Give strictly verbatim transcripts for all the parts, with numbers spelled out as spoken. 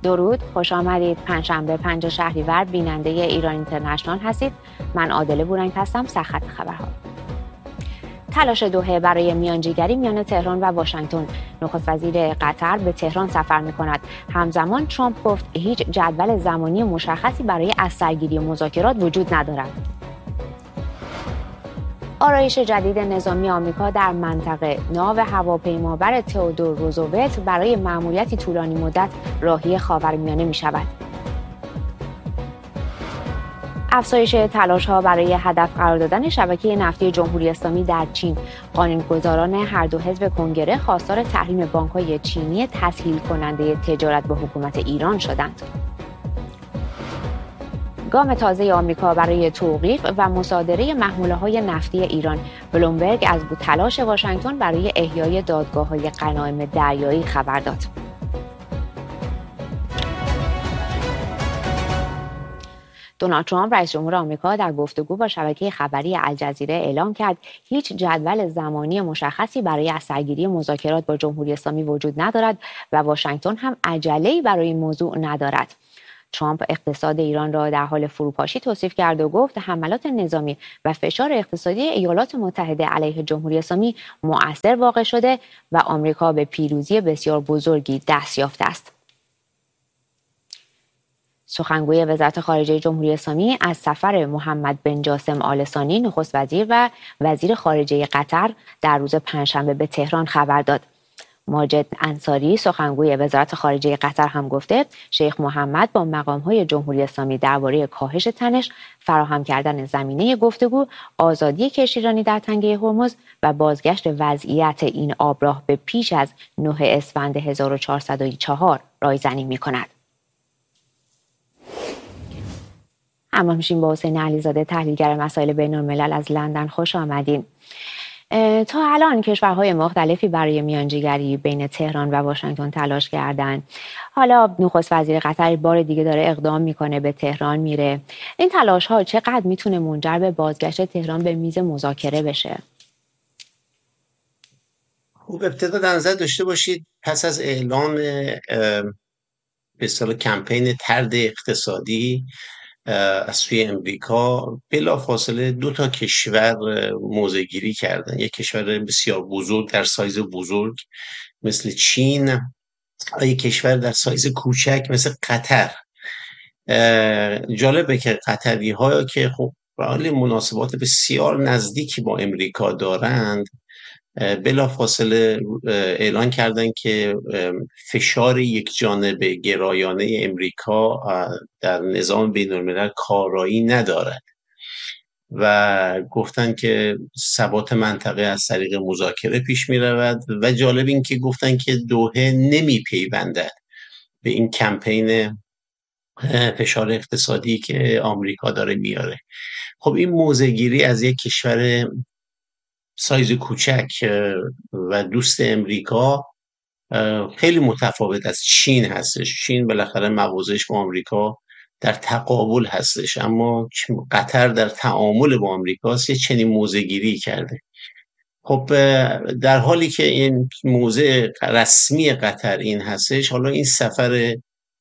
درود، خوش آمدید. پنجشنبه پنج شهریور بیننده ایران اینترنشنال هستید. من عادله بورنگ هستم. سرخط خبرها. تلاش دوحه برای میانجیگری میان تهران و واشنگتن. نخست وزیر قطر به تهران سفر می‌کند. همزمان ترامپ گفت هیچ جدول زمانی مشخصی برای از سرگیری مذاکرات وجود ندارد. آرایش جدید نظامی آمریکا در منطقه. ناو هواپیمابر تئودور روزولت برای مأموریتی طولانی مدت راهی خاورمیانه می‌شود. افزایش تلاش‌ها برای هدف قرار دادن شبکه نفتی جمهوری اسلامی در چین. قانونگذاران هر دو حزب کنگره خواستار تحریم بانک‌های چینی تسهیل کننده تجارت با حکومت ایران شدند. گام تازه آمریکا برای توقیف و مصادره محموله‌های نفتی ایران. بلومبرگ از تلاش واشنگتن برای احیای دادگاه‌های غنایم دریایی خبر داد. دونالد ترامپ رئیس جمهور آمریکا در گفتگو با شبکه خبری الجزیره اعلام کرد هیچ جدول زمانی مشخصی برای از سرگیری مذاکرات با جمهوری اسلامی وجود ندارد و واشنگتن هم عجله‌ای برای این موضوع ندارد. ترامپ اقتصاد ایران را در حال فروپاشی توصیف کرد و گفت حملات نظامی و فشار اقتصادی ایالات متحده علیه جمهوری اسلامی مؤثر واقع شده و آمریکا به پیروزی بسیار بزرگی دست یافته است. سخنگوی وزارت خارجه جمهوری اسلامی از سفر محمد بن جاسم آل ثانی نخست وزیر و وزیر خارجه قطر در روز پنجشنبه به تهران خبر داد. ماجد انصاری سخنگوی وزارت خارجه قطر هم گفته شیخ محمد با مقام‌های جمهوری اسلامی درباره کاهش تنش، فراهم کردن زمینه گفتگو، آزادی کشتیرانی در تنگه هرمز و بازگشت وضعیت این آبراه به پیش از نه اسفند هزار و چهارصد و چهار رایزنی می‌کند. همراه میشیم با حسین علیزاده تحلیلگر مسائل بین‌الملل از لندن. خوش آمدین. تا الان کشورهای مختلفی برای میانجیگری بین تهران و واشنگتن تلاش کردند. حالا نخست وزیر قطر بار دیگه داره اقدام میکنه، به تهران میره. این تلاش ها چقدر میتونه منجر به بازگشت تهران به میز مذاکره بشه؟ خوب ابتدا در نظر داشته باشید پس از اعلام به اصطلاح کمپین طرد اقتصادی از سوی امریکا بلافاصله دو تا کشور موضع‌گیری کردن. یک کشور بسیار بزرگ در سایز بزرگ مثل چین و یک کشور در سایز کوچک مثل قطر. جالبه که قطری ها که خب برای مناسبات بسیار نزدیکی با امریکا دارند بلافاصله اعلان کردن که فشار یک جانبه گرایانه امریکا در نظام بین الملل کارایی ندارد و گفتن که ثبات منطقه از طریق مذاکره پیش می رود و جالب این که گفتن که دوحه نمی پیوندد به این کمپین فشار اقتصادی که آمریکا داره میاره. خب این موضع‌گیری از یک کشور سایز کوچک و دوست امریکا خیلی متفاوت از چین هستش. چین بالاخره مواضعش با آمریکا در تقابل هستش، اما قطر در تعامل با آمریکاست یه چنین موضع‌گیری کرده. خب در حالی که این موضع رسمی قطر این هستش، حالا این سفر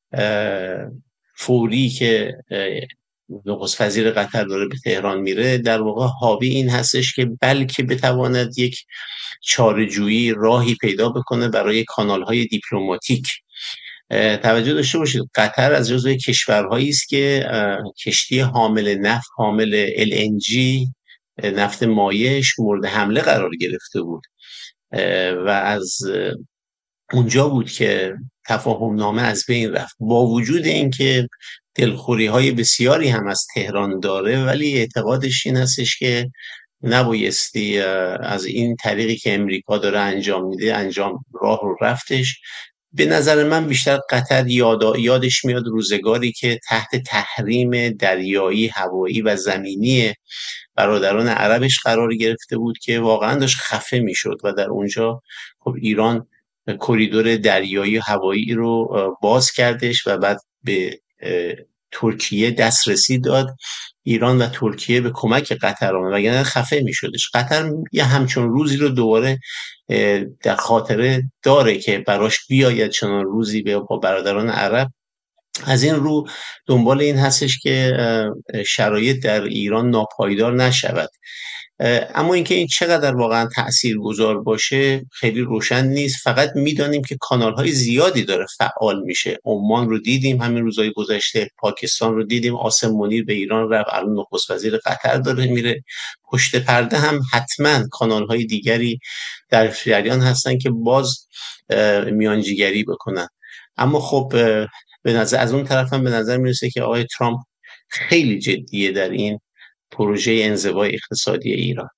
فوری که نخست وزیر قطر داره به تهران میره در واقع حاوی این هستش که بلکه بتواند یک چاره‌جویی راهی پیدا بکنه برای کانال‌های دیپلماتیک. توجه داشته باشید قطر از جزو کشورهایی است که کشتی حامل نفت حامل ال ان جی نفت مایعش مورد حمله قرار گرفته بود و از اونجا بود که تفاهم نامه از بین رفت. با وجود اینکه دلخوری های بسیاری هم از تهران داره ولی اعتقادش این هستش که نبایستی از این طریقی که امریکا داره انجام میده انجام راه رو رفتش. به نظر من بیشتر قطر یاد یادش میاد روزگاری که تحت تحریم دریایی، هوایی و زمینی برادران عربش قرار گرفته بود که واقعا داشت خفه میشد و در اونجا خب ایران کریدور دریایی و هوایی رو باز کردش و بعد به ترکیه دسترسی داد. ایران و ترکیه به کمک قطر آمد وگرنه خفه میشدش. قطر یه همچون روزی رو دوباره در خاطره داره که براش بیاید چنان روزی با برادران عرب از این رو دنبال این هستش که شرایط در ایران ناپایدار نشود. اما اینکه این چقدر واقعا تاثیرگذار باشه خیلی روشن نیست. فقط میدانیم که کانال‌های زیادی داره فعال میشه. عمان رو دیدیم همین روزهای گذشته، پاکستان رو دیدیم، عاصم منیر به ایران رفت، الان نخست وزیر قطر داره میره. پشت پرده هم حتما کانال‌های دیگری در جریان هستن که باز میانجیگری بکنن. اما خب به نظر از اون طرف هم به نظر میرسه که آقای ترامپ خیلی جدیه در این پروژه انزوای اقتصادی ایران.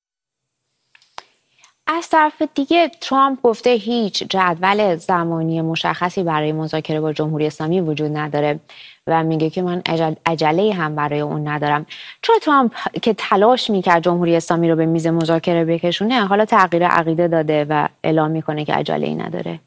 از طرف دیگه ترامپ گفته هیچ جدول زمانی مشخصی برای مذاکره با جمهوری اسلامی وجود نداره و میگه که من عجله هم برای اون ندارم. چون ترامپ که تلاش میکرد جمهوری اسلامی رو به میز مذاکره بکشونه حالا تغییر عقیده داده و اعلام میکنه که عجله‌ای نداره.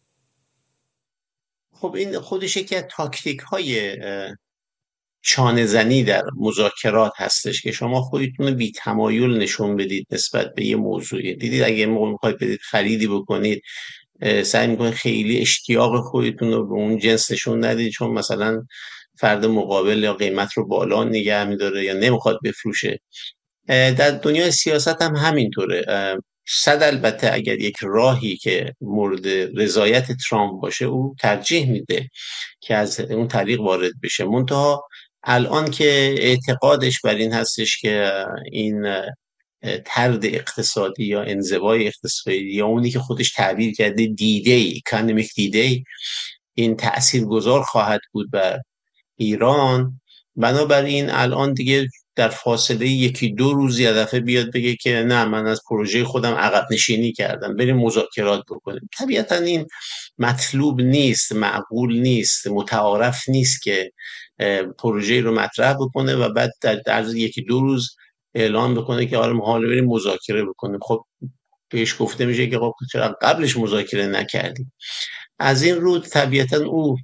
خب این خودش یکی از تاکتیک های چانه زنی در مذاکرات هستش که شما خودتون رو بی تمایل نشون بدید نسبت به یه موضوعی. دیدید اگه میخواید بدید خریدی بکنید سعی میکنید خیلی اشتیاق خودتون رو به اون جنس نشون ندید، چون مثلا فرد مقابل یا قیمت رو بالا نگه میداره یا نمیخواد بفروشه. در دنیای سیاست هم همینطوره. صد البته اگر یک راهی که مورد رضایت ترامپ باشه او ترجیح میده که از اون طریق وارد بشه. منتها الان که اعتقادش بر این هستش که این طرد اقتصادی یا انزوای اقتصادی یا اونی که خودش تعبیر کرده دیدی اکانومیک دیدی این تأثیر گذار خواهد بود بر ایران، بنابراین الان دیگه در فاصله یکی دو روز یه دفعه بیاد بگه که نه من از پروژه خودم عقب نشینی کردم، بریم مذاکرات بکنیم. طبیعتا این مطلوب نیست، معقول نیست، متعارف نیست که پروژه رو مطرح بکنه و بعد در عرض یکی دو روز اعلام بکنه که آره ما حالا بریم مذاکره بکنیم. خب بهش گفته میشه که خب چرا قبلش مذاکره نکردیم؟ از این رو طبیعتا او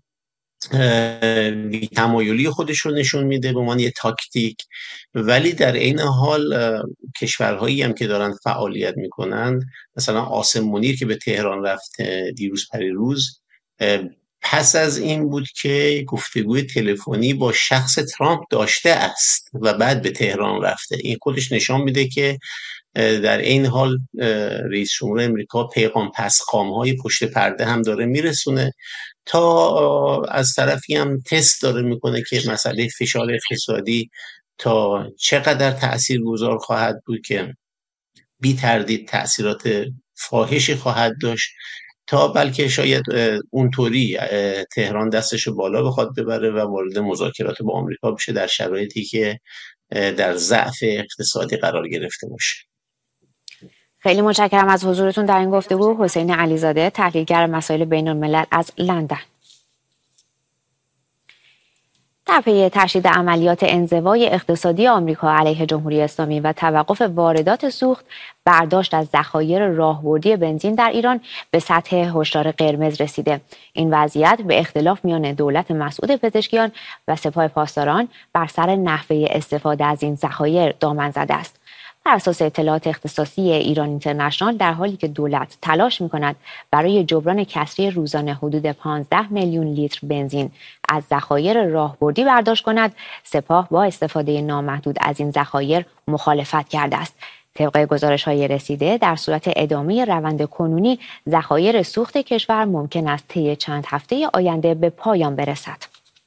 بی‌تمایلی خودش رو نشون میده به عنوان یه تاکتیک، ولی در این حال کشورهایی هم که دارن فعالیت میکنن، مثلا عاصم منیر که به تهران رفت دیروز پریروز، پس از این بود که گفتگوی تلفنی با شخص ترامپ داشته است و بعد به تهران رفته. این خودش نشان میده که در این حال رئیس جمهور امریکا پیغام پسخام های پشت پرده هم داره میرسونه، تا از طرفی هم تست داره میکنه که مسئله فشار اقتصادی تا چقدر تأثیر گذار خواهد بود که بی تردید تأثیرات فاحشی خواهد داشت، تا بلکه شاید اونطوری تهران دستشو بالا بخواد ببره و وارد مذاکرات با آمریکا بشه در شرایطی که در ضعف اقتصادی قرار گرفته باشه. خیلی متشکرم از حضورتون در این گفتگو. حسین علیزاده، تحلیلگر مسائل بین الملل از لندن. در پی تشدید عملیات انزوای اقتصادی آمریکا علیه جمهوری اسلامی و توقف واردات سوخت، برداشت از ذخایر راهبردی بنزین در ایران به سطح هشدار قرمز رسیده. این وضعیت به اختلاف میان دولت مسعود پزشکیان و سپاه پاسداران بر سر نحوه استفاده از این ذخایر دامن زده است. بر اساس اطلاعات اختصاصی ایران اینترنشنال، در حالی که دولت تلاش می‌کند برای جبران کسری روزانه حدود پانزده میلیون لیتر بنزین از ذخایر راهبردی برداشت کند، سپاه با استفاده نامحدود از این ذخایر مخالفت کرده است. طبق گزارش‌های رسیده، در صورت ادامه روند کنونی ذخایر سوخت کشور ممکن است طی چند هفته آینده به پایان برسد.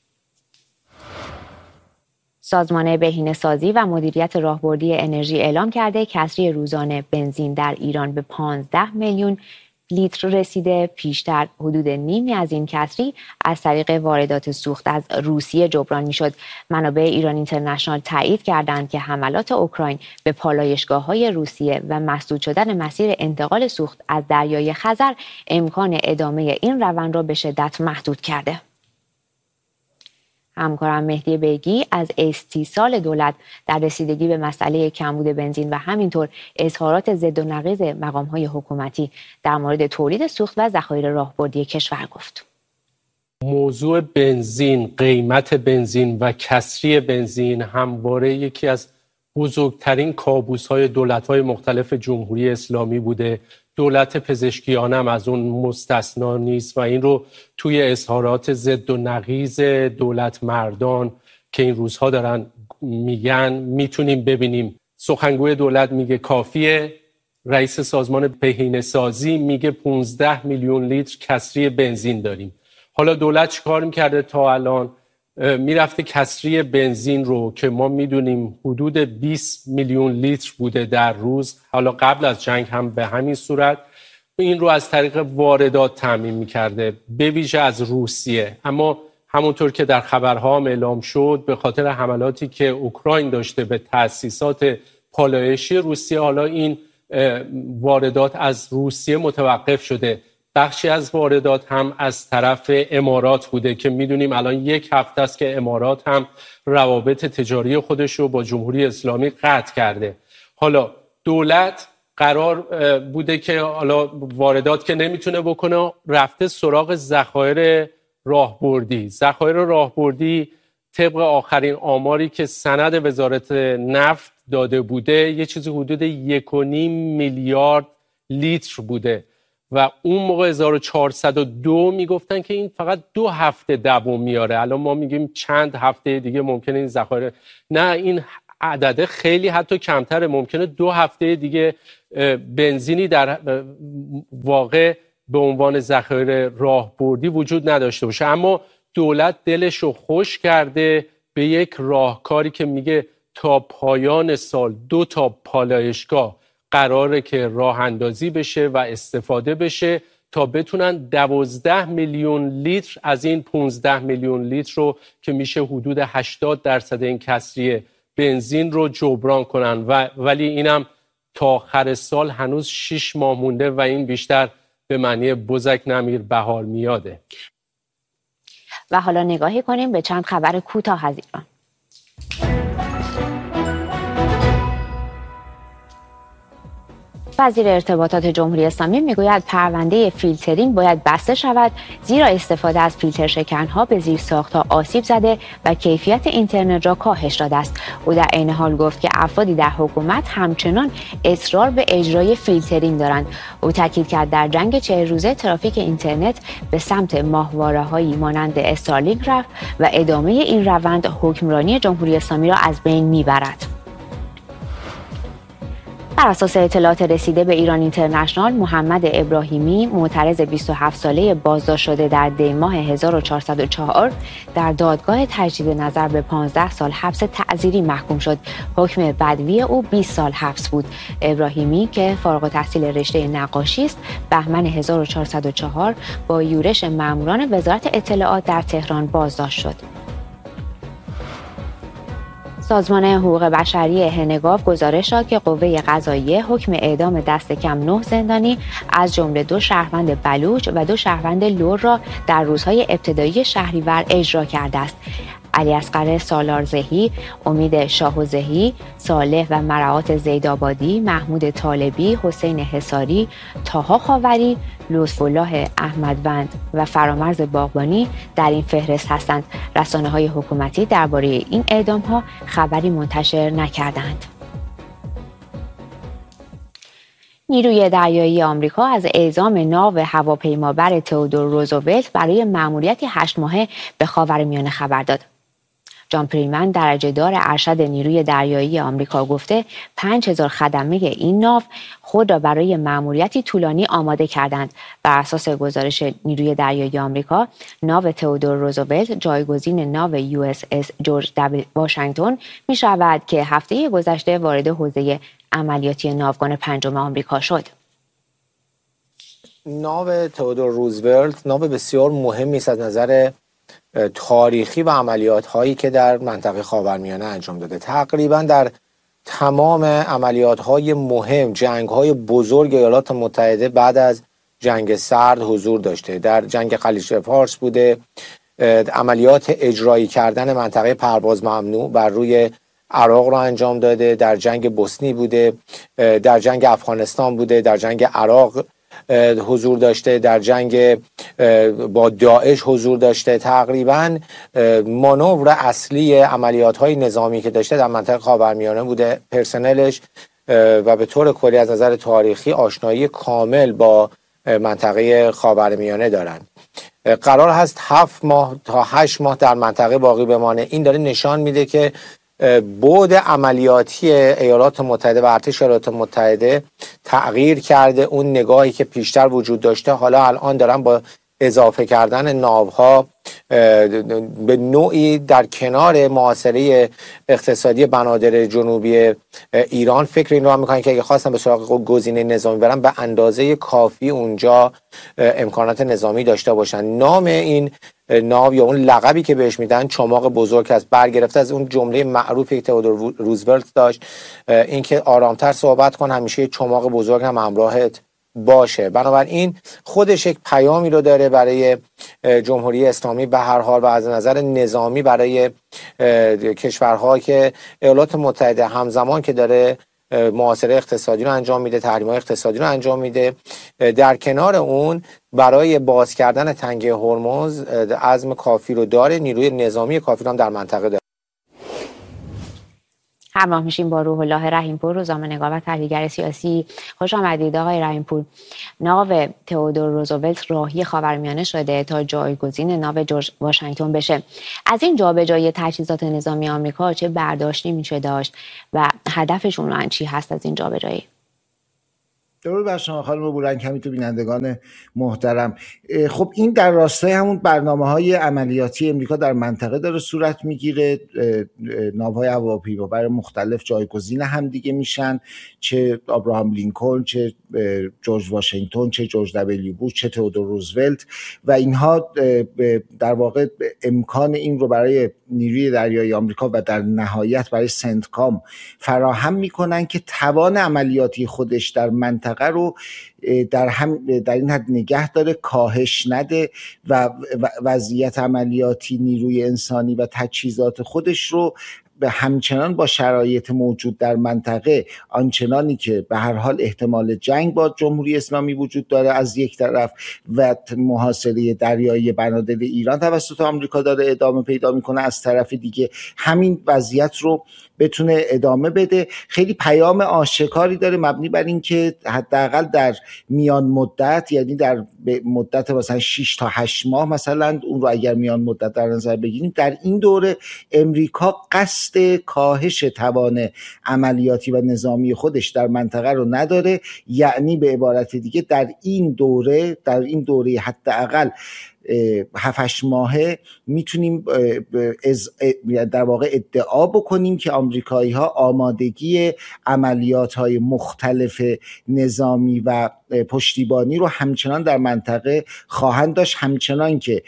سازمان بهینه‌سازی و مدیریت راهبردی انرژی اعلام کرده کسری روزانه بنزین در ایران به پانزده میلیون لیتر رسیده. پیشتر حدود نیمی از این کسری از طریق واردات سوخت از روسیه جبران میشد. منابع ایران اینترنشنال تایید کردند که حملات اوکراین به پالایشگاه‌های روسیه و مسدود شدن مسیر انتقال سوخت از دریای خزر امکان ادامه این روند را به شدت محدود کرده. همکارم مهدی بیگی از استیصال دولت در رسیدگی به مسئله کمبود بنزین و همینطور اظهارات ضد و نقیض مقام‌های حکومتی در مورد تولید سوخت و ذخایر راهبردی کشور گفت. موضوع بنزین، قیمت بنزین و کسری بنزین همواره یکی از بزرگترین کابوس‌های دولت‌های مختلف جمهوری اسلامی بوده دولت پزشکیانه هم از اون مستثنا نیست و این رو توی اظهارات ضد و نقیض دولت مردان که این روزها دارن میگن میتونیم ببینیم. سخنگوی دولت میگه کافیه، رئیس سازمان بهینه‌سازی میگه پانزده میلیون لیتر کسری بنزین داریم. حالا دولت چیکار میکرده تا الان؟ میرفته کسری بنزین رو که ما میدونیم حدود بیست میلیون لیتر بوده در روز، حالا قبل از جنگ هم به همین صورت، این رو از طریق واردات تامین میکرده به ویژه از روسیه. اما همونطور که در خبرها هم اعلام شد به خاطر حملاتی که اوکراین داشته به تأسیسات پالایشی روسیه، حالا این واردات از روسیه متوقف شده. بخشی از واردات هم از طرف امارات بوده که میدونیم الان یک هفته است که امارات هم روابط تجاری خودش رو با جمهوری اسلامی قطع کرده. حالا دولت قرار بوده که حالا واردات که نمیتونه بکنه، رفته سراغ ذخایر راهبردی. ذخایر راهبردی طبق آخرین آماری که سند وزارت نفت داده بوده یه چیزی حدود یک و نیم میلیارد لیتر بوده و اون موقع هزار و چهارصد و دو میگفتن که این فقط دو هفته دوام میاره. الان ما میگیم چند هفته دیگه ممکنه این ذخایر، نه این عدده خیلی حتی کمتره، ممکنه دو هفته دیگه بنزینی در واقع به عنوان ذخایر راهبردی وجود نداشته باشه. اما دولت دلش رو خوش کرده به یک راهکاری که میگه تا پایان سال دو تا پالایشگاه قراره که راه اندازی بشه و استفاده بشه تا بتونن دوازده میلیون لیتر از این پانزده میلیون لیتر رو که میشه حدود هشتاد درصد این کسری بنزین رو جبران کنن و ولی اینم تا آخر سال هنوز شش ماه مونده و این بیشتر به معنی بزک نمیر بهار میاده. و حالا نگاهی کنیم به چند خبر کوتاه از ایران. وزیر ارتباطات جمهوری اسلامی میگوید پرونده فیلترینگ باید بسته شود زیرا استفاده از فیلتر شکنها به زیرساخت‌ها آسیب زده و کیفیت اینترنت را کاهش داده است. او در عین حال گفت که افرادی در حکومت همچنان اصرار به اجرای فیلترینگ دارند. او تاکید کرد در جنگ چهل روزه ترافیک اینترنت به سمت ماهواره‌هایی مانند استارلینک رفت و ادامه این روند حکمرانی جمهوری اسلامی را از بین میبرد. بر اساس اطلاعات رسیده به ایران اینترنشنال، محمد ابراهیمی معترض بیست و هفت ساله بازداشت شده در دی ماه هزار و چهارصد و چهار در دادگاه تجدید نظر به پانزده سال حبس تعزیری محکوم شد. حکم بدوی او بیست سال حبس بود. ابراهیمی که فارغ التحصیل رشته نقاشی است، بهمن هزار و چهارصد و چهار با یورش ماموران وزارت اطلاعات در تهران بازداشت شد. سازمان حقوق بشری هنگاف گزارش داد که قوه قضاییه حکم اعدام دست کم نه زندانی از جمله دو شهروند بلوچ و دو شهروند لر را در روزهای ابتدایی شهریور اجرا کرده است. علی اصغر سالارزهی، امید شاهوزهی، صالح و مرعات زیدآبادی، محمود طالبی، حسین حصاری، طاها خاوری، لطف‌الله احمدوند و فرامرز باغبانی در این فهرست هستند. رسانه‌های حکومتی درباره این اعدام‌ها خبری منتشر نکردند. نیروی دریایی آمریکا از اعزام ناو هواپیمابر تئودور روزولت برای مأموریتی هشت ماهه به خاورمیانه خبر داد. جان پریمن درجه دار ارشد نیروی دریایی آمریکا گفته پنج هزار خدمه این ناو خود را برای مأموریتی طولانی آماده کردند. بر اساس گزارش نیروی دریایی آمریکا، ناو تئودور روزولت جایگزین ناو یو اس اس جورج دبلیو واشنگتن می شود که هفته گذشته وارد حوزه عملیاتی ناوگان پنجم آمریکا شد. ناو تئودور روزولت ناو بسیار مهمی است از نظر تاریخی و عملیات هایی که در منطقه خاورمیانه انجام داده. تقریبا در تمام عملیات های مهم، جنگ های بزرگ ایالات متحده بعد از جنگ سرد حضور داشته. در جنگ خلیج فارس بوده، عملیات اجرایی کردن منطقه پرواز ممنوع بر روی عراق را انجام داده، در جنگ بوسنی بوده، در جنگ افغانستان بوده، در جنگ عراق حضور داشته، در جنگ با داعش حضور داشته. تقریبا مانور اصلی عملیات های نظامی که داشته در منطقه خاورمیانه بوده. پرسنلش و به طور کلی از نظر تاریخی آشنایی کامل با منطقه خاورمیانه دارند. قرار هست هفت ماه تا هشت ماه در منطقه باقی بمانه. این داره نشان میده که بعد عملیاتی ایالات متحده و ارتش ایالات متحده تغییر کرده. اون نگاهی که پیشتر وجود داشته حالا الان دارن با اضافه کردن ناوها به نوعی در کنار محاصره اقتصادی بنادر جنوبی ایران فکر این رو هم میکنن که اگه خواستن به سراغ گزینه نظامی برن به اندازه کافی اونجا امکانات نظامی داشته باشن. نام این ناو یا اون لقبی که بهش میدن چماق بزرگ است، برگرفته از اون جمله معروفی که تئودور روزولت داشت، اینکه آرامتر صحبت کن، همیشه چماق بزرگ هم همراهت باشه. بنابراین خودش یک پیامی رو داره برای جمهوری اسلامی به هر حال و از نظر نظامی برای کشورها که ایالات متحده همزمان که داره محاصره اقتصادی رو انجام میده، تحریم‌های اقتصادی رو انجام میده، در کنار اون برای باز کردن تنگه هرمز عزم کافی رو داره، نیروی نظامی کافی رو هم در منطقه داره. همراه میشیم با روح الله رحیمپور، روزنامه‌نگار و تحلیلگر سیاسی. خوش آمدید آقای رحیمپور. ناو تئودور روزولت راهی خاورمیانه شده تا جایگزین ناو جورج واشنگتن بشه. از این جابجایی تجهیزات نظامی آمریکا چه برداشتی میشه داشت و هدفشون چی هست از این جابجایی؟ درود بر شما خانم بورنگ، همینطور بینندگان محترم. خب این در راستای همون برنامه‌های عملیاتی امریکا در منطقه داره صورت میگیره. ناوهای هواپیمابر مختلف جایگزین هم دیگه میشن، چه ابراهام لینکلن، چه جورج واشنگتن، چه جورج دبلیو بوش، چه تئودور روزولت، و اینها در واقع امکان این رو برای نیروی دریایی آمریکا و در نهایت برای سنتکام فراهم میکنن که توان عملیاتی خودش در منطقه رو در هم در این حد نگه داره، کاهش نده و وضعیت عملیاتی نیروی انسانی و تجهیزات خودش رو به همچنان با شرایط موجود در منطقه، آنچنانی که به هر حال احتمال جنگ با جمهوری اسلامی وجود داره از یک طرف و محاصره دریایی بنادر ایران توسط آمریکا داره ادامه پیدا میکنه، از طرف دیگه همین وضعیت رو بتونه ادامه بده. خیلی پیام آشکاری داره مبنی بر این که حداقل در میان مدت، یعنی در مدت مثلا شش تا هشت ماه مثلا، اون رو اگر میان مدت در نظر بگیریم، در این دوره امریکا قصد کاهش توان عملیاتی و نظامی خودش در منطقه رو نداره. یعنی به عبارت دیگه در این دوره در این دوره حداقل هفت هشت ماهه میتونیم در واقع ادعا بکنیم که آمریکایی ها آمادگی عملیات های مختلف نظامی و پشتیبانی رو همچنان در منطقه خواهند داشت، همچنان که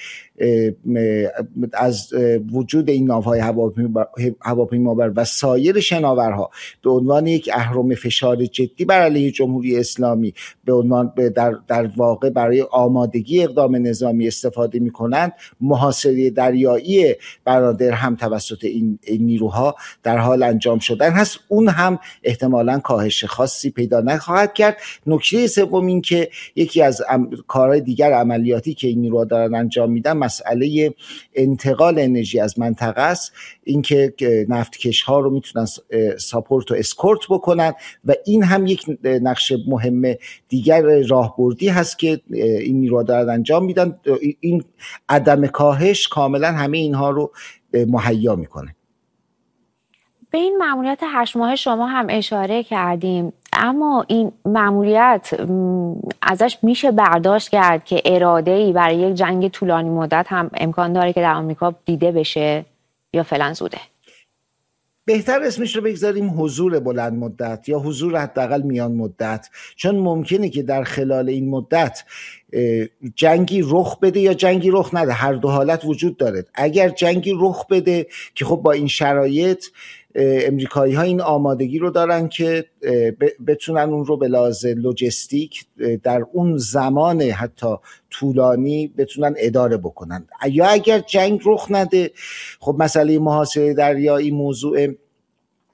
از وجود این ناوهای هواپیمابر و سایر شناورها به عنوان یک اهرم فشار جدی بر علیه جمهوری اسلامی به عنوان در در واقع برای آمادگی اقدام نظامی استفاده می‌کنند، محاصره دریایی بنادر هم توسط این, این نیروها در حال انجام شدن هست. اون هم احتمالاً کاهش خاصی پیدا نخواهد کرد. نکته سوم این که یکی از کارهای دیگر عملیاتی که این نیروها دارن انجام میدن مسئله انتقال انرژی از منطقه است، اینکه نفتکش ها رو میتونن ساپورت و اسکورت بکنن و این هم یک نقش مهم دیگر راهبردی هست که این نیروها دارن انجام میدن. این عدم کاهش کاملا همه اینها رو مهیا میکنه. به این مأموریت هشت ماه شما هم اشاره کردیم، اما این مأموریت ازش میشه برداشت کرد که اراده‌ای برای یک جنگ طولانی مدت هم امکان داره که در آمریکا دیده بشه یا فعلا زوده؟ بهتر اسمش رو بگذاریم حضور بلند مدت یا حضور حداقل میان مدت، چون ممکنه که در خلال این مدت جنگی رخ بده یا جنگی رخ نده. هر دو حالت وجود داره. اگر جنگی رخ بده که خب با این شرایط امریکایی ها این آمادگی رو دارن که بتونن اون رو به لحاظ لوجستیک در اون زمان حتی طولانی بتونن اداره بکنن. یا اگر جنگ رخ نده، خب مسئله محاصره دریایی موضوع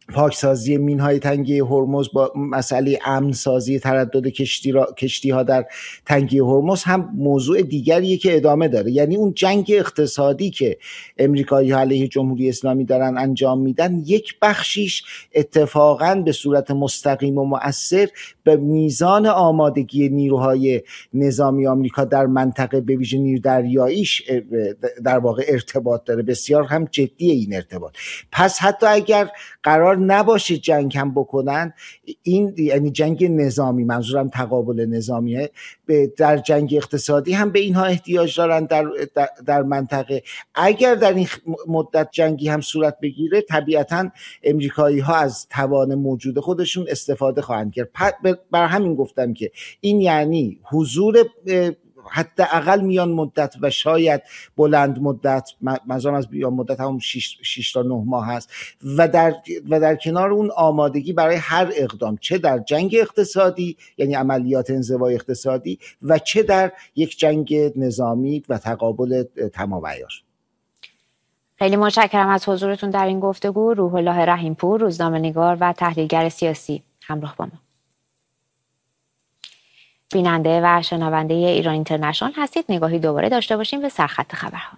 پاکسازی مینهای تنگه هرمز با مسئله امن‌سازی تردد کشتی, را، کشتی ها در تنگه هرمز هم موضوع دیگریه که ادامه داره. یعنی اون جنگ اقتصادی که امریکایی ها علیه جمهوری اسلامی دارن انجام میدن، یک بخشیش اتفاقاً به صورت مستقیم و مؤثر به میزان آمادگی نیروهای نظامی آمریکا در منطقه به ویژه نیروی دریاییش در واقع ارتباط داره. بسیار هم جدیه این ارتباط. پس حتی اگر قرار نباشه جنگ هم بکنن، این یعنی جنگ نظامی، منظورم تقابل نظامیه، در جنگ اقتصادی هم به اینها احتیاج دارن در, در, در منطقه. اگر در این مدت جنگی هم صورت بگیره، طبیعتاً امریکایی ها از توان موجود خودشون استفاده خواهند کرد. بر همین گفتم که این یعنی حضور حداقل میان مدت و شاید بلند مدت، منظورم از میان مدت هم شش تا نه ماه هست، و در و در کنار اون آمادگی برای هر اقدام، چه در جنگ اقتصادی یعنی عملیات انزوای اقتصادی و چه در یک جنگ نظامی و تقابل تمام عیار. خیلی متشکرم از حضورتون در این گفتگو. روح الله رحیمپور، روزنامه‌نگار و تحلیلگر سیاسی، همراه با ما. بیننده و شنونده ایران اینترنشنال هستید. نگاهی دوباره داشته باشیم به سرخط خبرها.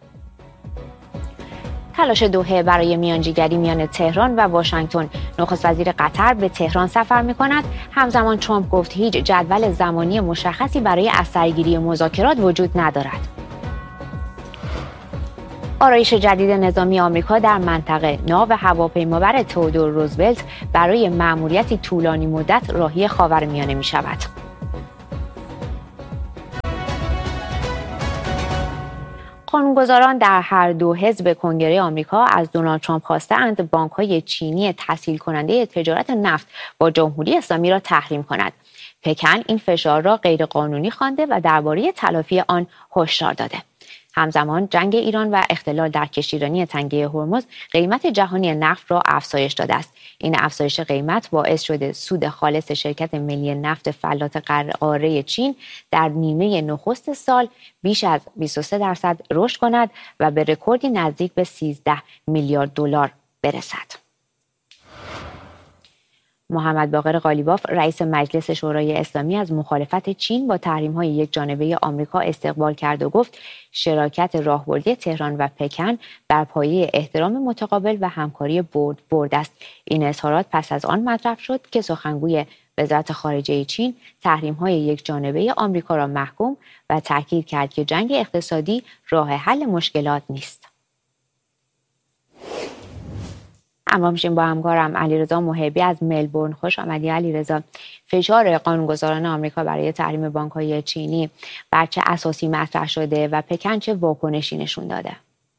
تلاش دوحه برای میانجیگری میان تهران و واشنگتن. نخست وزیر قطر به تهران سفر می‌کند. همزمان ترامپ گفت هیچ جدول زمانی مشخصی برای از سرگیری مذاکرات وجود ندارد. آرایش جدید نظامی آمریکا در منطقه. ناو هواپیمابر تئودور روزولت برای مأموریتی طولانی مدت راهی خاورمیانه می‌شود. قانونگذاران در هر دو حزب کنگره آمریکا از دونالد ترامپ خواستند بانک‌های چینی تسهیل کننده تجارت نفت با جمهوری اسلامی را تحریم کند. پکن این فشار را غیرقانونی خوانده و درباره تلافی آن هشدار داده. همزمان جنگ ایران و اختلال در کشتیرانی تنگه هرمز قیمت جهانی نفت را افزایش داده است. این افزایش قیمت باعث شده سود خالص شرکت ملی نفت فلات قاره چین در نیمه نخست سال بیش از بیست و سه درصد رشد کند و به رکوردی نزدیک به سیزده میلیارد دلار برسد. محمد باقر قالیباف، رئیس مجلس شورای اسلامی، از مخالفت چین با تحریم‌های یکجانبه آمریکا استقبال کرد و گفت شراکت راهبردی تهران و پکن بر پایه احترام متقابل و همکاری برد برد است. این اظهارات پس از آن مطرح شد که سخنگوی وزارت خارجه چین تحریم‌های یکجانبه آمریکا را محکوم و تاکید کرد که جنگ اقتصادی راه حل مشکلات نیست. همراه میشیم با همکارم علیرضا محبی از ملبورن. خوش آمدی علیرضا. فشار قانونگذاران آمریکا برای تحریم بانک‌های چینی بر چه اساسی مطرح شده و پکن چه واکنشی نشون داده؟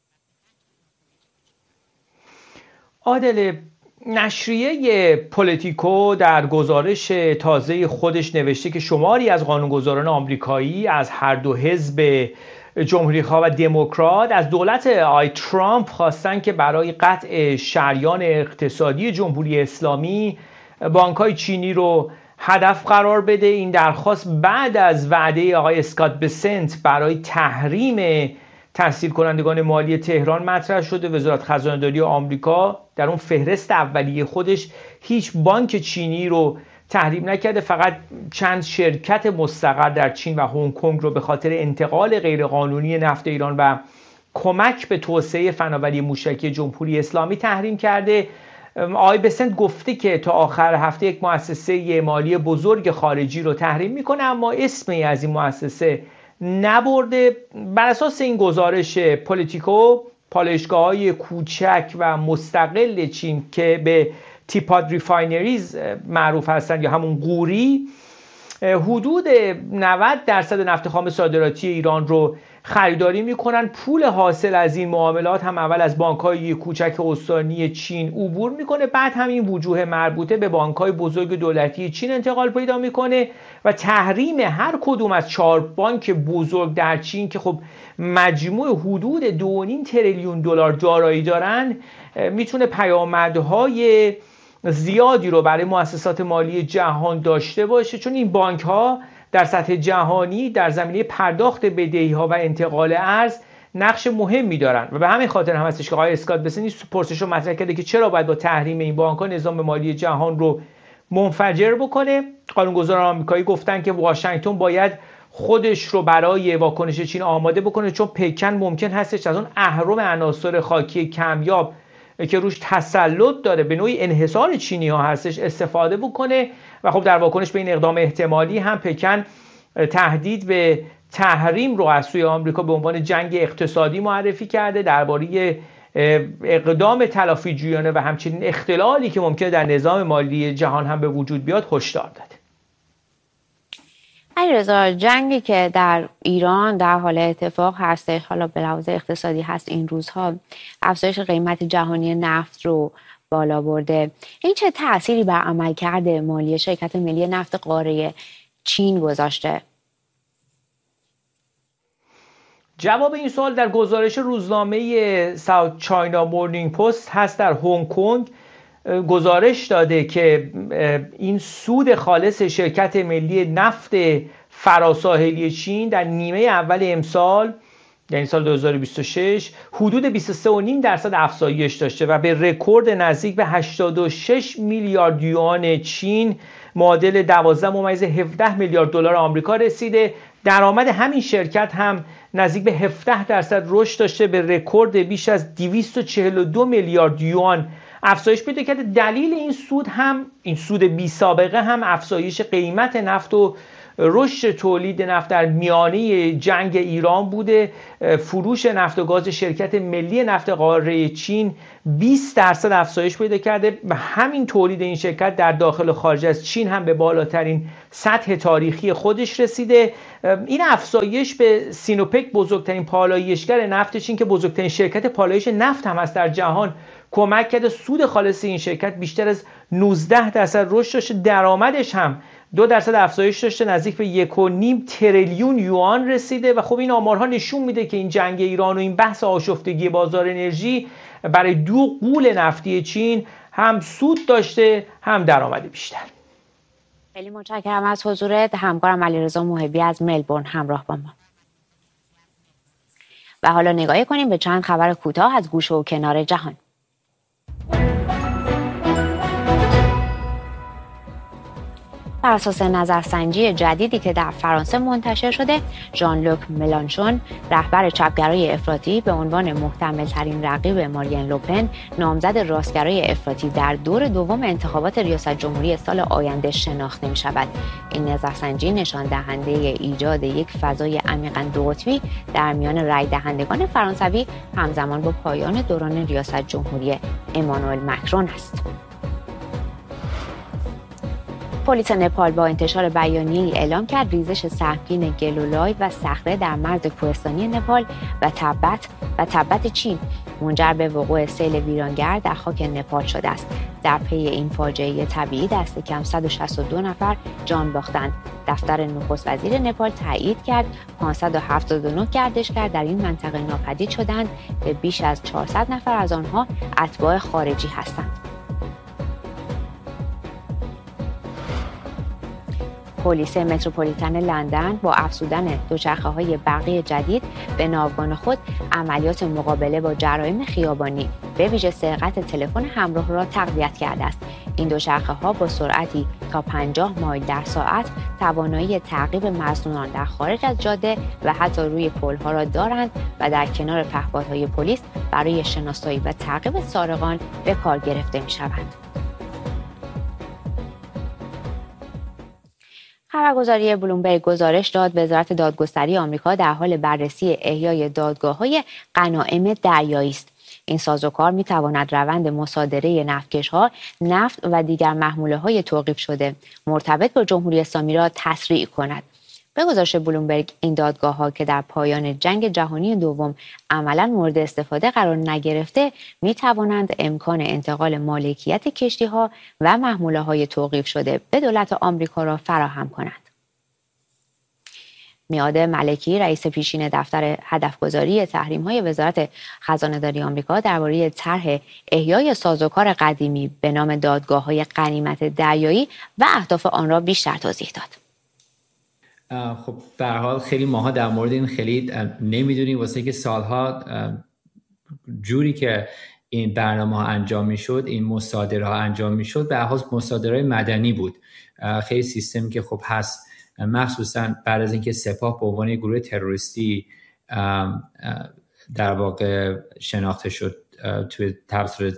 عادل، نشریه پولیتیکو در گزارش تازه خودش نوشته که شماری از قانونگذاران آمریکایی از هر دو حزب جمهوری‌خواه و دموکرات از دولت آقای ترامپ خواستن که برای قطع شریان اقتصادی جمهوری اسلامی بانک‌های چینی رو هدف قرار بده. این درخواست بعد از وعده آقای اسکات بسنت برای تحریم تسهیل کنندگان مالی تهران مطرح شده. وزارت خزانه‌داری آمریکا در اون فهرست اولیه خودش هیچ بانک چینی رو تحریم نکرده، فقط چند شرکت مستقر در چین و هنگ کنگ رو به خاطر انتقال غیرقانونی نفت ایران و کمک به توسعه فناوری موشکی جمهوری اسلامی تحریم کرده. آقای بسنت گفته که تا آخر هفته یک مؤسسه مالی بزرگ خارجی رو تحریم میکنه، اما اسمی از این مؤسسه نبرده. بر اساس این گزارش پولیتیکو، پالایشگاه‌های کوچک و مستقل چین که به تیپاد ریفاینریز معروف هستند یا همون قوری، حدود نود درصد نفت خام صادراتی ایران رو خریداری میکنن. پول حاصل از این معاملات هم اول از بانک‌های کوچک استانی چین عبور میکنه، بعد هم این وجوه مربوطه به بانک‌های بزرگ دولتی چین انتقال پیدا میکنه و تحریم هر کدوم از چهار بانک بزرگ در چین که خب مجموع حدود دو و نیم تریلیون دلار دارایی دارن میتونه پیامدهای زیادی رو برای مؤسسات مالی جهان داشته باشه، چون این بانک‌ها در سطح جهانی در زمینه پرداخت بدهی‌ها و انتقال ارز نقش مهمی دارن و به همین خاطر هم هستش که آقای اسکات بسنی پرسش رو مطرح کرده که چرا باید با تحریم این بانک‌ها نظام مالی جهان رو منفجر بکنه. قانونگذاران آمریکایی گفتن که واشنگتن باید خودش رو برای واکنش چین آماده بکنه، چون پکن ممکن هستش از اون اهرم عناصر خاکی کمیاب که روش تسلط داره به نوعی انحصار چینی ها هستش استفاده بکنه و خب در واکنش به این اقدام احتمالی هم پکن تهدید به تحریم رو از سوی آمریکا به عنوان جنگ اقتصادی معرفی کرده، درباره اقدام تلافی جویانه و همچنین اختلالی که ممکنه در نظام مالی جهان هم به وجود بیاد هشدار داده. علیرضا، جنگی که در ایران در حال اتفاق هستش، حالا به لحاظ اقتصادی هست این روزها، افزایش قیمت جهانی نفت رو بالا برده. این چه تأثیری بر عملکرد مالی شرکت ملی نفت قاره چین گذاشته؟ جواب این سوال در گزارش روزنامه ساوت چاینا مورنینگ پست هست. در هنگ کنگ گزارش داده که این سود خالص شرکت ملی نفت فراساحلی چین در نیمه اول امسال، یعنی سال دو هزار و بیست و شش، حدود بیست و سه و نیم درصد افزایش داشته و به رکورد نزدیک به هشتاد و شش میلیارد یوان چین معادل دوازده ممیز هفده میلیارد دلار آمریکا رسیده. درآمد همین شرکت هم نزدیک به هفده درصد رشد داشته، به رکورد بیش از دویست و چهل و دو میلیارد یوان افزایش پیدا کرده. دلیل این سود هم این سود بی سابقه هم افزایش قیمت نفت و رشد تولید نفت در میانه جنگ ایران بوده. فروش نفت و گاز شرکت ملی نفت قاره چین بیست درصد افزایش پیدا کرده و همین تولید این شرکت در داخل و خارج از چین هم به بالاترین سطح تاریخی خودش رسیده. این افزایش به سینوپک، بزرگترین پالایشگر نفت چین که بزرگترین شرکت پالایش نفت هم است در جهان، کمک کرده سود خالص این شرکت بیشتر از نوزده درصد رشد داشته. درآمدش هم دو درصد افزایش داشته، نزدیک به یک و نیم تریلیون یوان رسیده و خب این آمارها نشون میده که این جنگ ایران و این بحث آشفتگی بازار انرژی برای دو غول نفتی چین هم سود داشته هم درآمد بیشتر. خیلی متشکرم از حضورت. همکارم علیرضا محبی از ملبورن همراه با ما. و حالا نگاهی کنیم به چند خبر کوتاه از گوشه و کنار جهان. بر اساس نظرسنجی جدیدی که در فرانسه منتشر شده، ژان لوک ملانشون، رهبر چپگرای افراطی، به عنوان محتمل‌ترین رقیب مارین لوپن، نامزد راستگرای افراطی در دور دوم انتخابات ریاست جمهوری سال آینده شناخته می شود. این نظرسنجی نشان دهنده ایجاد یک فضای عمیقاً دو قطبی در میان رای دهندگان فرانسوی همزمان با پایان دوران ریاست جمهوری امانوئل مکرون است. پلیس نپال با انتشار بیانیه‌ای اعلام کرد ریزش سهمگین گلولای و صخره در مرز کوهستانی نپال و تبت و تبت چین منجر به وقوع سیل ویرانگر در خاک نپال شده است. در پی این فاجعه طبیعی دست کم صد و شصت و دو نفر جان باختند. دفتر نخست وزیر نپال تایید کرد پانصد و هفتاد و نه گردشگر در این منطقه ناپدید شدند که بیش از چهارصد نفر از آنها اتباع خارجی هستند. پلیس متروپولیتن لندن با افزودن دوچرخه‌های برقی جدید به ناوگان خود عملیات مقابله با جرایم خیابانی به ویژه سرقت تلفن همراه را تقویت کرده است. این دوچرخه‌ها با سرعتی تا پنجاه مایل در ساعت توانایی تعقیب مظنونان در خارج از جاده و حتی روی پل‌ها را دارند و در کنار پهپادهای پلیس برای شناسایی و تعقیب سارقان به کار گرفته می‌شوند. خبرگزاری بلومبرگ گزارش داد وزارت دادگستری آمریکا در حال بررسی احیای دادگاه‌های غنایم دریایی است. این سازوکار می‌تواند روند مصادره نفتکش‌ها، نفت و دیگر محموله‌های توقیف شده مرتبط با جمهوری اسلامی را تسریع کند. به گزارش بلومبرگ این دادگاه‌ها که در پایان جنگ جهانی دوم عملاً مورد استفاده قرار نگرفته، می‌توانند امکان انتقال مالکیت کشتی‌ها و محموله‌های توقیف شده به دولت آمریکا را فراهم کنند. میاد ملکی، رئیس پیشین دفتر هدفگذاری تحریم‌های وزارت خزانه‌داری آمریکا، درباره طرح احیای سازوکار قدیمی به نام دادگاه‌های غنیمت دریایی و اهداف آن را بیشتر توضیح داد. خب به هر حال خیلی ماها در مورد این خیلی نمیدونیم، واسه که سالها جوری که این برنامه ها انجام میشد، این مصادره ها انجام میشد، به هر حال مصادره مدنی بود. خیلی سیستمی که خب هست، مخصوصا بعد از اینکه سپاه به عنوان گروه تروریستی در واقع شناخته شد توی توسط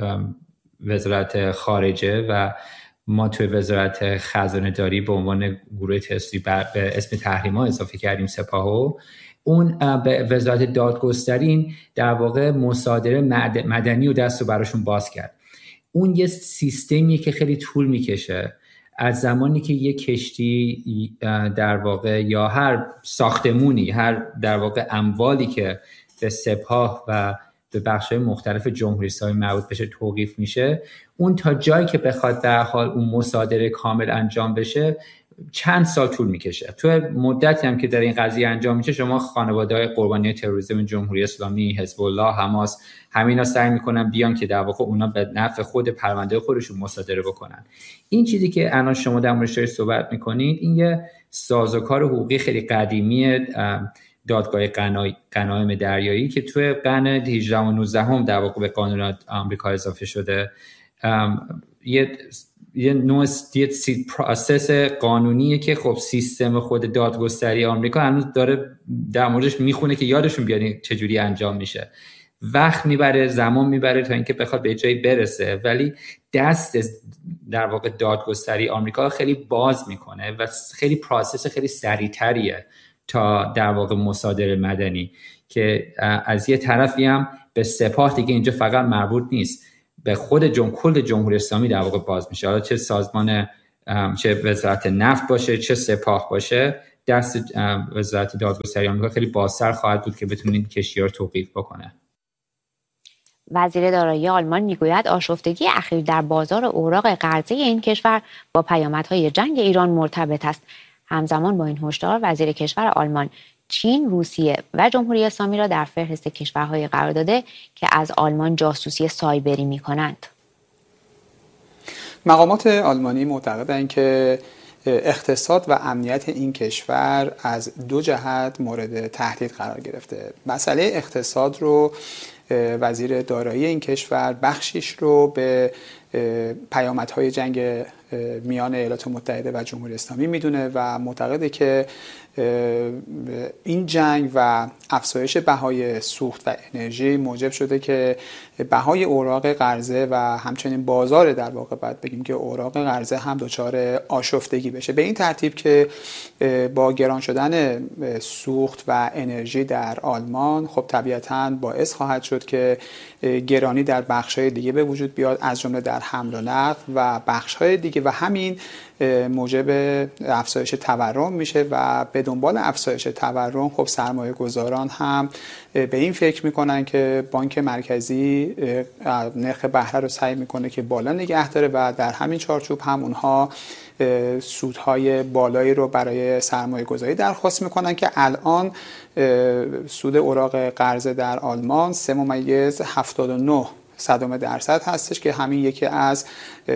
وزارت خارجه و ما توی وزارت خزانه داری به عنوان گروه تروریستی به اسم تحریما اضافه کردیم سپاهو. اون به وزارت دادگستری در واقع مصادره مدنی و دست رو براشون باز کرد. اون یه سیستمیه که خیلی طول میکشه. از زمانی که یه کشتی در واقع یا هر ساختمونی، هر در واقع اموالی که به سپاه و به بخش‌های مختلف جمهوری اسلامی مربوط بشه توقیف میشه، اون تا جایی که بخواد در حال اون مصادره کامل انجام بشه چند سال طول میکشه. تو مدتی هم که در این قضیه انجام میشه، شما خانواده‌های قربانی تروریسم جمهوری اسلامی، حزب الله، حماس، همینا سعی میکنن بیان که در واقع اونا به نفع خود پرونده خودشون مصادره بکنن. این چیزی که الان شما در موردش صحبت میکنید، این یه سازوکار حقوقی خیلی قدیمی دادگاه غنایم دریایی که توی قرن هجدهم و نوزدهم در واقع به قانون آمریکا اضافه شده. یه یه نوع پروسس قانونیه که خب سیستم خود دادگستری آمریکا هنوز داره در موردش میخونه که یادشون بیاد چجوری انجام میشه. وقت میبره، زمان میبره تا اینکه بخواد به جایی برسه، ولی دست در واقع دادگستری آمریکا خیلی باز میکنه و خیلی پروسس خیلی سریعتریه تا در واقع مصادره مدنی که از یه طرفی هم به سپاه دیگه اینجا فقط مربوط نیست، به خود جم... کل جمهوری اسلامی در واقع باز میشه. حالا چه سازمان، چه وزارت نفت باشه، چه سپاه باشه، دست وزارت دادگستری آمریکا خیلی بازتر خواهد بود که بتونه این کشتی‌ها رو توقیف بکنه. وزیر دارایی آلمان میگوید آشفتگی اخیر در بازار اوراق قرضه این کشور با پیامدهای جنگ ایران مرتبط است. همزمان با این هشدار، وزیر کشور آلمان چین، روسیه و جمهوری اسلامی را در فهرست کشورهای قرار داده که از آلمان جاسوسی سایبری می‌کنند. مقامات آلمانی معتقدند که اقتصاد و امنیت این کشور از دو جهت مورد تهدید قرار گرفته. مسئله اقتصاد رو وزیر دارایی این کشور بخشیش رو به پیامدهای جنگ میان ایالات متحده و جمهوری اسلامی میدونه و معتقده که این جنگ و افزایش بهای سوخت و انرژی موجب شده که بهای اوراق قرضه و همچنین بازار در واقع باید بگیم که اوراق قرضه هم دچار آشفتگی بشه. به این ترتیب که با گران شدن سوخت و انرژی در آلمان خب طبیعتاً باعث خواهد شد که گرانی در بخش‌های دیگه به وجود بیاد، از جمله در حمل و نقل و بخش‌های دیگه، و همین موجب افزایش تورم میشه و به دنبال افزایش تورم خب سرمایه گذاران هم به این فکر میکنن که بانک مرکزی نرخ بهره رو سعی میکنه که بالا نگه داره و در همین چارچوب هم اونها سودهای بالایی رو برای سرمایه گذاری درخواست میکنن که الان سود اوراق قرضه در آلمان سه ممیز هفتاد و نه صدم درصد هستش که همین یکی از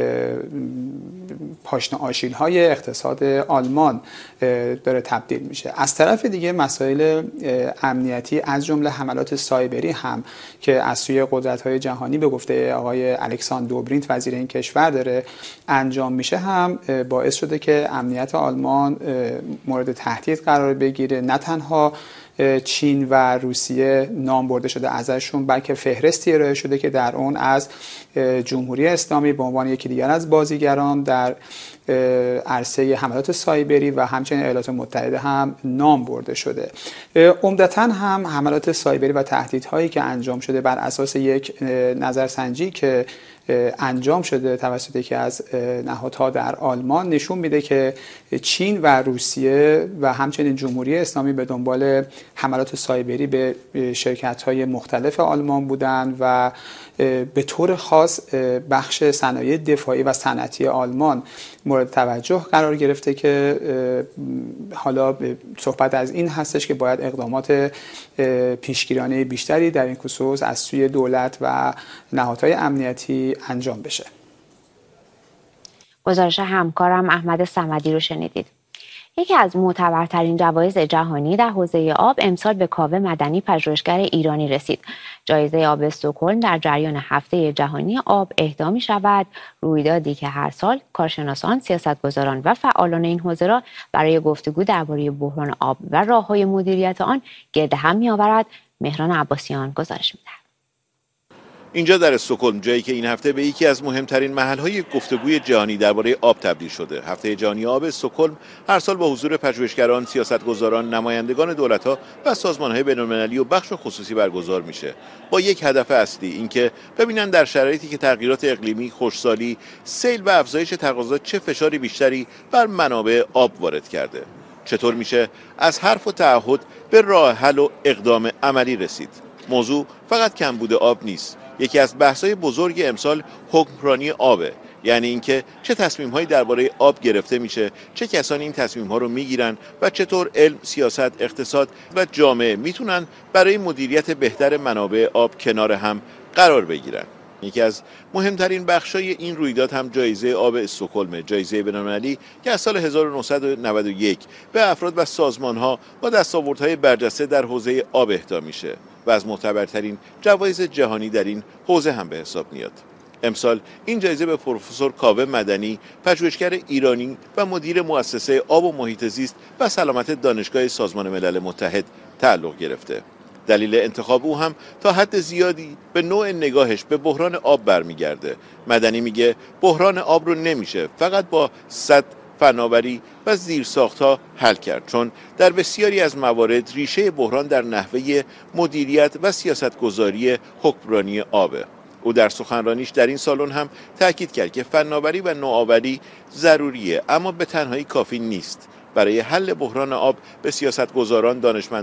پاشنه آشیل‌های اقتصاد آلمان داره تبدیل میشه. از طرف دیگه مسائل امنیتی از جمله حملات سایبری هم که از سوی قدرت‌های جهانی به گفته آقای الکساندر دوبرینت وزیر این کشور داره انجام میشه هم باعث شده که امنیت آلمان مورد تهدید قرار بگیره. نه تنها چین و روسیه نام برده شده ازشون، بلکه فهرستی ارائه شده که در اون از جمهوری اسلامی به عنوان یکی دیگر از بازیگران در عرصه حملات سایبری و همچنین ایالات متحده هم نام برده شده. عمدتاً هم حملات سایبری و تهدیدهایی که انجام شده بر اساس یک نظرسنجی که انجام شده توسط یکی از نهادها در آلمان نشون میده که چین و روسیه و همچنین جمهوری اسلامی به دنبال حملات سایبری به شرکت‌های مختلف آلمان بودند و به طور خاص بخش صنایع دفاعی و صنعتی آلمان مورد توجه قرار گرفته که حالا صحبت از این هستش که باید اقدامات پیشگیرانه بیشتری در این خصوص از سوی دولت و نهادهای امنیتی انجام بشه. گزارش همکارم احمد صمدی رو شنیدید. یکی از معتبرترین جوایز جهانی در حوزه آب امسال به کاوه مدنی پژوهشگر ایرانی رسید. جایزه آب استکهلم در جریان هفته جهانی آب اهدا می شود، رویدادی که هر سال کارشناسان، سیاستگزاران و فعالان این حوزه را برای گفتگو درباره بحران آب و راه‌های مدیریت آن گرد هم می‌آورد. مهران عباسیان گزارش می‌دهد. اینجا در استکهلم، جایی که این هفته به یکی از مهمترین محل‌های گفتگوی جهانی درباره آب تبدیل شده. هفته جهانی آب استکهلم هر سال با حضور پژوهشگران، سیاستگزاران، نمایندگان دولت‌ها و سازمان‌های بین‌المللی و بخش خصوصی برگزار میشه. با یک هدف اصلی، اینکه ببینن در شرایطی که تغییرات اقلیمی، خشکسالی، سیل و افزایش تقاضا چه فشاری بیشتری بر منابع آب وارد کرده. چطور میشه از حرف و تعهد به راه حل و اقدام عملی رسید. موضوع فقط کمبود آب نیست. یکی از بحث‌های بزرگ امسال حکمرانی آبه، یعنی اینکه چه تصمیم‌هایی درباره آب گرفته میشه، چه کسانی این تصمیم‌ها رو میگیرن و چطور علم، سیاست، اقتصاد و جامعه میتونن برای مدیریت بهتر منابع آب کنار هم قرار بگیرن. یکی از مهمترین بخش‌های این رویداد هم جایزه آب استکهلم، جایزه بین‌المللی که از سال هزار و نهصد و نود و یک به افراد و سازمان‌ها با دستاوردهای برجسته در حوزه آب اهدا میشه و از معتبرترین جوایز جهانی در این حوزه هم به حساب میاد. امسال این جایزه به پروفسور کاوه مدنی، پژوهشگر ایرانی و مدیر مؤسسه آب و محیط زیست و سلامت دانشگاه سازمان ملل متحد تعلق گرفته. دلیل انتخاب او هم تا حد زیادی به نوع نگاهش به بحران آب برمیگرده. مدنی میگه بحران آب رو نمیشه فقط با سد، فناوری و زیرساخت‌ها حل کرد، چون در بسیاری از موارد ریشه بحران در نحوه مدیریت و سیاستگذاری حکمرانی آبه. او در سخنرانیش در این سالن هم تاکید کرد که فناوری و نوآوری ضروریه، اما به تنهایی کافی نیست. برای حل بحران آب به سیاستگزاران، دانشمندان